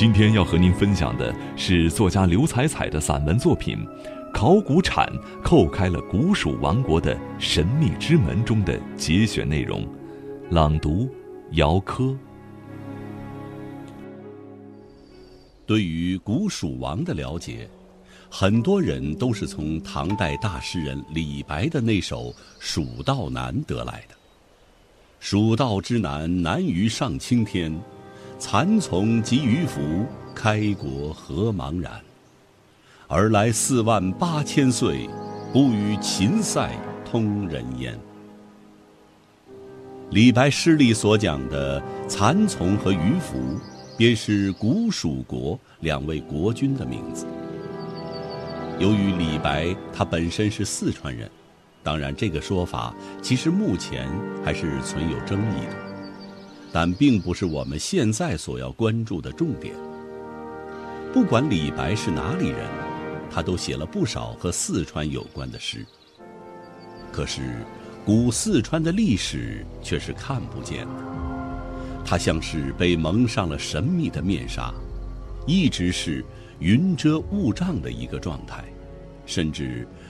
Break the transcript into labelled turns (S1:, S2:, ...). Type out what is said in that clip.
S1: 今天要和您分享的是作家刘彩彩的散文作品《考古铲叩开了古蜀王国的神秘之门》中的节选内容，朗读姚科。
S2: 对于古蜀王的了解，很多人都是从唐代大诗人李白的那首《蜀道难》得来的。蜀道之难，难于上青天，蚕丛及鱼凫，开国何茫然。而来48000岁，不与秦塞通人烟。李白诗里所讲的蚕丛和鱼凫，便是古蜀国2位国君的名字。由于李白他本身是四川人，当然这个说法其实目前还是存有争议的，但并不是我们现在所要关注的重点。不管李白是哪里人，他都写了不少和四川有关的诗。可是古四川的历史却是看不见的，它像是被蒙上了神秘的面纱，一直是云遮雾障的一个状态，甚至